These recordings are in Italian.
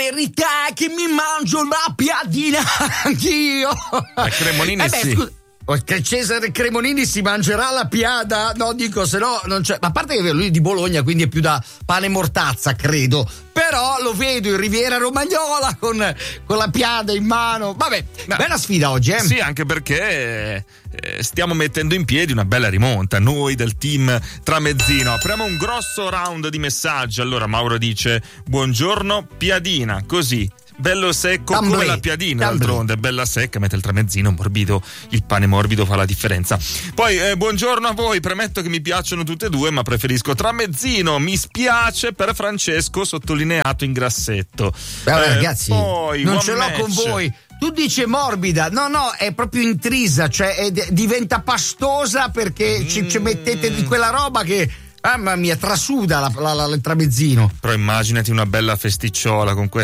verità è che mi mangio la piadina anch'io. Cremonini sì. Scusa, che Cesare Cremonini si mangerà la piada? No, dico, se no non c'è. Ma a parte che lui è di Bologna, quindi è più da pane e mortazza, credo. Però lo vedo in Riviera Romagnola con la piada in mano. Vabbè, bella sfida oggi, eh? Sì, anche perché stiamo mettendo in piedi una bella rimonta, noi del team Tramezzino. Apriamo un grosso round di messaggi. Allora Mauro dice: buongiorno piadina, così bello secco come la piadina, d'altronde bella secca, mentre il tramezzino morbido, il pane morbido fa la differenza. Poi buongiorno a voi, premetto che mi piacciono tutte e due, ma preferisco tramezzino, mi spiace per Francesco sottolineato in grassetto. Ragazzi, poi, non ce l'ho con voi. Tu dici morbida, no, è proprio intrisa, cioè diventa pastosa perché ci mettete di quella roba che, mamma mia, trasuda il tramezzino. Però immaginati una bella festicciola con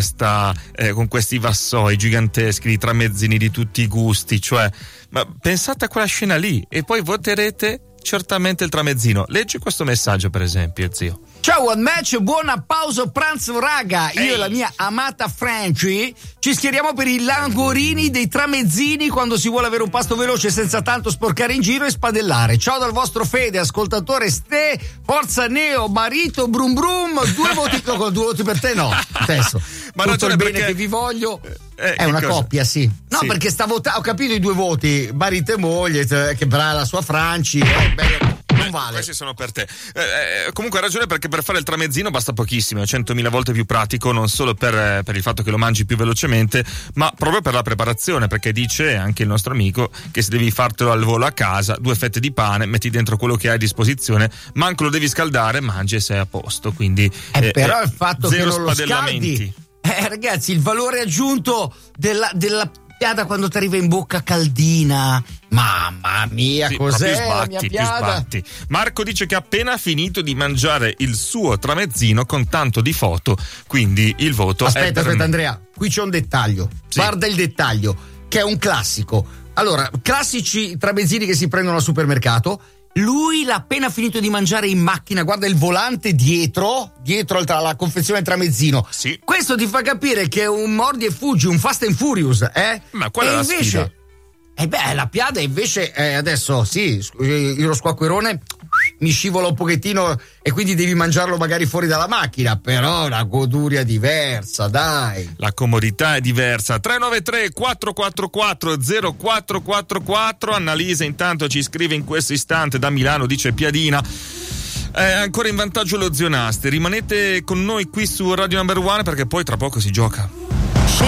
questi vassoi giganteschi di tramezzini di tutti i gusti, cioè, ma pensate a quella scena lì e poi voterete certamente il tramezzino. Leggi questo messaggio, per esempio, zio. Ciao One Match, buona pausa pranzo raga. Io e la mia amata Franci ci schieriamo per i langorini dei tramezzini quando si vuole avere un pasto veloce senza tanto sporcare in giro e spadellare. Ciao dal vostro Fede, ascoltatore Ste, forza Neo, marito, brum brum, 2 voti, no, 2 voti per te no, adesso. Ma tutto il bene che vi voglio. È una coppia, sì. No, sì. Perché ho capito i 2 voti, marito e moglie, che brava la sua Franci, non vale. Questi sono per te. Comunque hai ragione, perché per fare il tramezzino basta pochissimo, è 100.000 volte più pratico, non solo per il fatto che lo mangi più velocemente, ma proprio per la preparazione, perché dice anche il nostro amico che se devi fartelo al volo a casa, 2 fette di pane, metti dentro quello che hai a disposizione, manco lo devi scaldare, mangi e sei a posto. Quindi però il fatto che non lo spadellamenti. Scaldi, ragazzi, il valore aggiunto della piada quando ti arriva in bocca caldina, mamma mia, sì, cos'è la mia piada? Marco dice che ha appena finito di mangiare il suo tramezzino con tanto di foto, quindi il voto aspetta Andrea, qui c'è un dettaglio, sì. Guarda il dettaglio, che è un classico. Allora, classici tramezzini che si prendono al supermercato. Lui l'ha appena finito di mangiare in macchina, guarda il volante dietro alla confezione tramezzino. Sì. Questo ti fa capire che è un mordi e fuggi, un Fast and Furious, Ma qual è la sfida? La piada invece adesso sì, io lo squacquerone mi scivola un pochettino e quindi devi mangiarlo magari fuori dalla macchina, però la goduria è diversa, dai. La comodità è diversa. 393 444 0444. Annalisa intanto ci scrive in questo istante da Milano, dice piadina. Ancora in vantaggio lo zio Nasti. Rimanete con noi qui su Radio Number One perché poi tra poco si gioca.